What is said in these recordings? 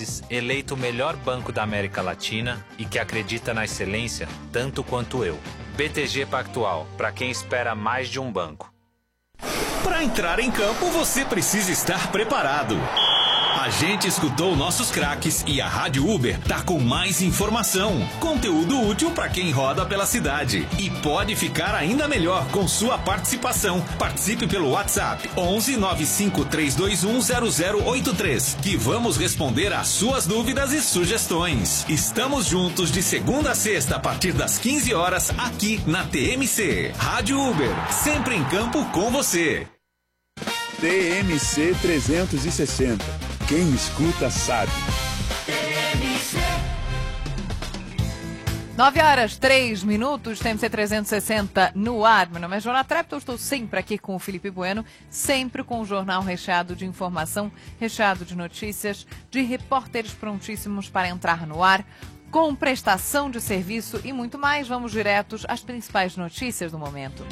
vezes eleito o melhor banco da América Latina e que acredita na excelência tanto quanto eu. BTG Pactual, para quem espera mais de um banco. Para entrar em campo, você precisa estar preparado. A gente escutou nossos craques e a Rádio Uber tá com mais informação, conteúdo útil para quem roda pela cidade. E pode ficar ainda melhor com sua participação. Participe pelo WhatsApp 11 95 321 0083, que vamos responder às suas dúvidas e sugestões. Estamos juntos de segunda a sexta a partir das 15 horas aqui na TMC. Rádio Uber, sempre em campo com você. TMC 360. Quem escuta sabe. 9h03, TMC 360 no ar. Meu nome é Joana Trepton, estou sempre aqui com o Felipe Bueno, sempre com o jornal recheado de informação, recheado de notícias, de repórteres prontíssimos para entrar no ar, com prestação de serviço e muito mais. Vamos diretos às principais notícias do momento.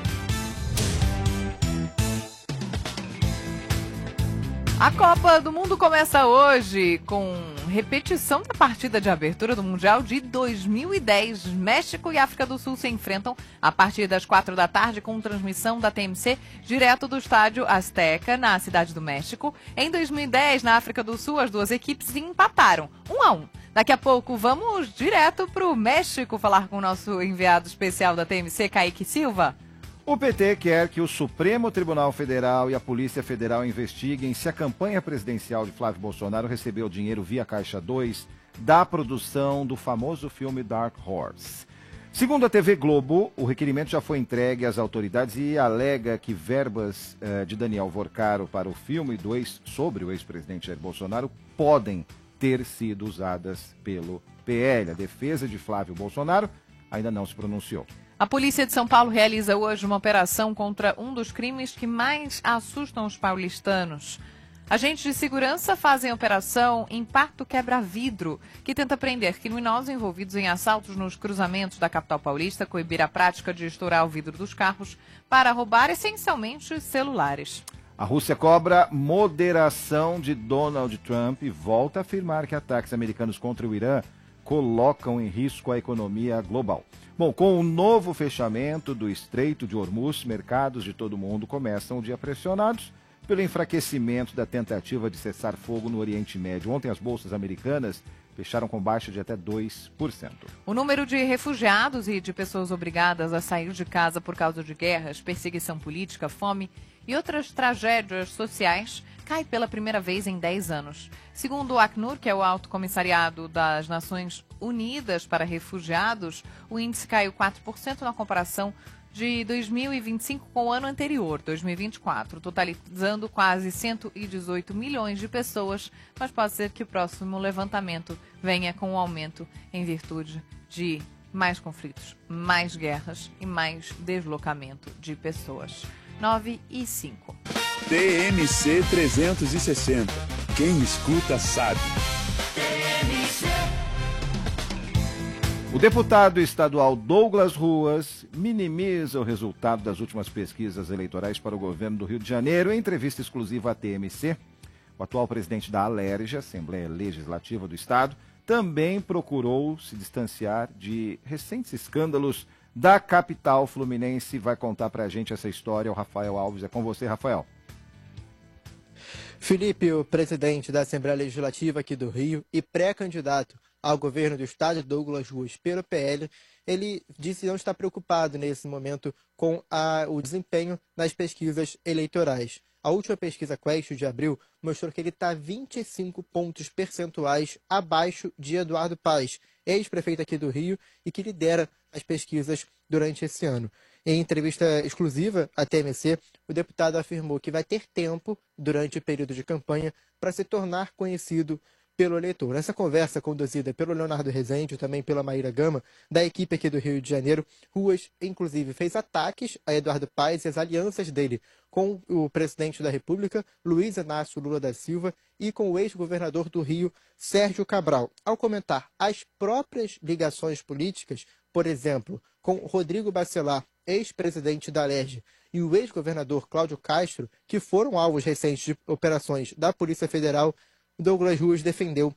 A Copa do Mundo começa hoje com repetição da partida de abertura do Mundial de 2010. México e África do Sul se enfrentam a partir das 4 da tarde com transmissão da TMC direto do estádio Azteca, na Cidade do México. Em 2010, na África do Sul, as duas equipes empataram 1-1. Daqui a pouco vamos direto para o México falar com o nosso enviado especial da TMC, Kaique Silva. O PT quer que o Supremo Tribunal Federal e a Polícia Federal investiguem se a campanha presidencial de Flávio Bolsonaro recebeu dinheiro via Caixa 2 da produção do famoso filme Dark Horse. Segundo a TV Globo, o requerimento já foi entregue às autoridades e alega que verbas de Daniel Vorcaro para o filme sobre o ex-presidente Jair Bolsonaro podem ter sido usadas pelo PL. A defesa de Flávio Bolsonaro ainda não se pronunciou. A polícia de São Paulo realiza hoje uma operação contra um dos crimes que mais assustam os paulistanos. Agentes de segurança fazem operação Impacto Quebra-Vidro, que tenta prender criminosos envolvidos em assaltos nos cruzamentos da capital paulista, coibir a prática de estourar o vidro dos carros para roubar essencialmente celulares. A Rússia cobra moderação de Donald Trump e volta a afirmar que ataques americanos contra o Irã colocam em risco a economia global. Bom, com o novo fechamento do Estreito de Hormuz, mercados de todo o mundo começam o dia pressionados pelo enfraquecimento da tentativa de cessar fogo no Oriente Médio. Ontem as bolsas americanas fecharam com baixa de até 2%. O número de refugiados e de pessoas obrigadas a sair de casa por causa de guerras, perseguição política, fome e outras tragédias sociais cai pela primeira vez em 10 anos. Segundo o Acnur, que é o Alto Comissariado das Nações Unidas para Refugiados, o índice caiu 4% na comparação de 2025 com o ano anterior, 2024, totalizando quase 118 milhões de pessoas, mas pode ser que o próximo levantamento venha com um aumento em virtude de mais conflitos, mais guerras e mais deslocamento de pessoas. 9h05. TMC 360. Quem escuta sabe. O deputado estadual Douglas Ruas minimiza o resultado das últimas pesquisas eleitorais para o governo do Rio de Janeiro. Em entrevista exclusiva à TMC, o atual presidente da Alerj, Assembleia Legislativa do Estado, também procurou se distanciar de recentes escândalos da capital fluminense. Vai contar para a gente essa história o Rafael Alves. É com você, Rafael. Felipe, o presidente da Assembleia Legislativa aqui do Rio e pré-candidato ao governo do estado, Douglas Ruas, pelo PL, ele disse não estar preocupado nesse momento com o desempenho nas pesquisas eleitorais. A última pesquisa Quest de abril mostrou que ele está 25 pontos percentuais abaixo de Eduardo Paes, ex-prefeito aqui do Rio e que lidera as pesquisas durante esse ano. Em entrevista exclusiva à TMC, o deputado afirmou que vai ter tempo, durante o período de campanha, para se tornar conhecido pelo eleitor. Nessa conversa conduzida pelo Leonardo Rezende e também pela Maíra Gama, da equipe aqui do Rio de Janeiro, Ruas, inclusive, fez ataques a Eduardo Paes e as alianças dele com o presidente da República, Luiz Inácio Lula da Silva, e com o ex-governador do Rio, Sérgio Cabral. Ao comentar as próprias ligações políticas, por exemplo, com Rodrigo Bacelar, ex-presidente da Alerj, e o ex-governador Cláudio Castro, que foram alvos recentes de operações da Polícia Federal, Douglas Ruas defendeu